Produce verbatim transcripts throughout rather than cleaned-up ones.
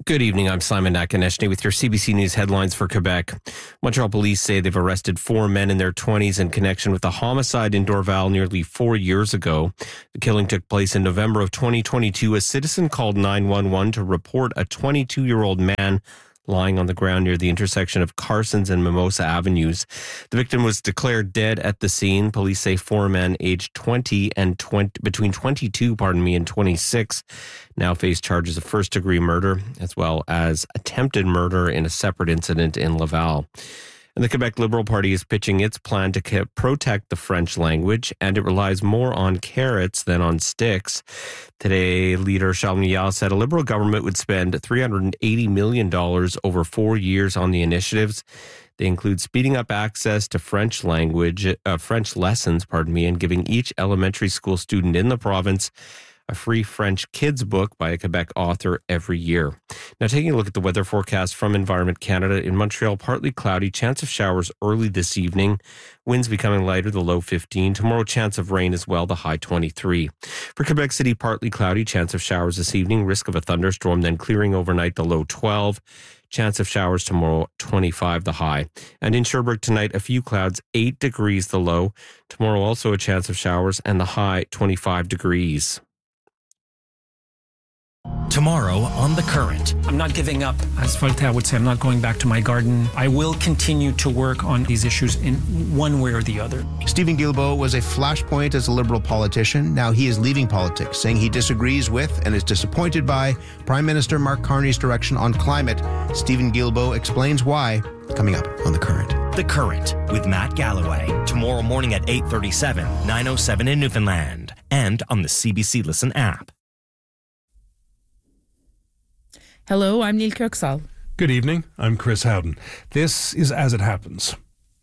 Good evening. I'm Simon Nakaneshny with your C B C News headlines for Quebec. Montreal police say they've arrested four men in their twenties in connection with a homicide in Dorval nearly four years ago. The killing took place in November of twenty twenty-two. A citizen called nine one one to report a twenty-two-year-old man lying on the ground near the intersection of Carsons and Mimosa Avenues. The victim was declared dead at the scene. Police say four men aged twenty and twenty, between twenty-two, pardon me, and twenty-six now face charges of first-degree murder as well as attempted murder in a separate incident in Laval. And the Quebec Liberal Party is pitching its plan to protect the French language, and it relies more on carrots than on sticks. Today, leader Charles Mignard said a Liberal government would spend three hundred eighty million dollars over four years on the initiatives. They include speeding up access to French language, uh, French lessons, pardon me, and giving each elementary school student in the province a free French kids book by a Quebec author every year. Now, taking a look at the weather forecast from Environment Canada, in Montreal, partly cloudy, chance of showers early this evening. Winds becoming lighter, the low fifteen. Tomorrow, chance of rain as well, the high twenty-three. For Quebec City, partly cloudy, chance of showers this evening, risk of a thunderstorm, then clearing overnight, the low twelve. Chance of showers tomorrow, twenty-five the high. And in Sherbrooke tonight, a few clouds, eight degrees the low. Tomorrow, also a chance of showers, and the high, twenty-five degrees. Tomorrow on The Current. I'm not giving up. As Voltaire would say, I'm not going back to my garden. I will continue to work on these issues in one way or the other. Stephen Guilbeault was a flashpoint as a Liberal politician. Now he is leaving politics, saying he disagrees with and is disappointed by Prime Minister Mark Carney's direction on climate. Stephen Guilbeault explains why, coming up on The Current. The Current with Matt Galloway. Tomorrow morning at eight thirty-seven, nine oh seven in Newfoundland. And on the C B C Listen app. Hello, I'm Neil Kirksall. Good evening, I'm Chris Howden. This is As It Happens.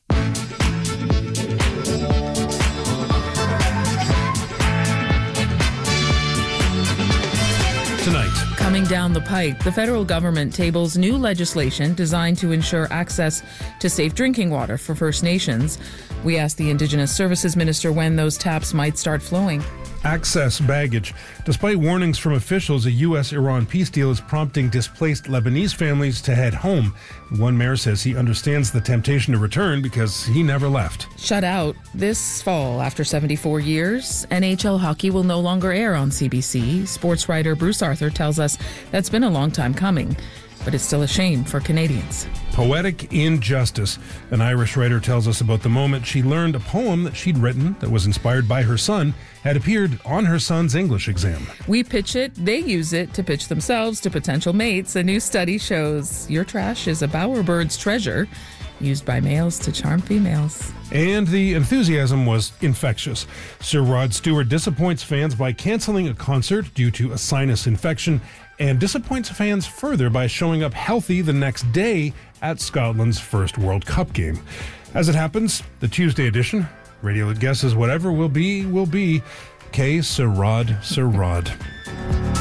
Tonight. Coming down the pike, the federal government tables new legislation designed to ensure access to safe drinking water for First Nations. We asked the Indigenous Services Minister when those taps might start flowing. Access baggage. Despite warnings from officials, a U S Iran peace deal is prompting displaced Lebanese families to head home. One mayor says he understands the temptation to return because he never left. Shut out this fall after seventy-four years. N H L hockey will no longer air on C B C. Sports writer Bruce Arthur tells us that's been a long time coming, but it's still a shame for Canadians. Poetic injustice. An Irish writer tells us about the moment she learned a poem that she'd written that was inspired by her son had appeared on her son's English exam. We pitch it, they use it to pitch themselves to potential mates. A new study shows your trash is a bowerbird's treasure, used by males to charm females. And the enthusiasm was infectious. Sir Rod Stewart disappoints fans by cancelling a concert due to a sinus infection and disappoints fans further by showing up healthy the next day at Scotland's first World Cup game. As it happens, the Tuesday edition, radio that guesses whatever will be, will be. K. Sir Rod, Sir Rod.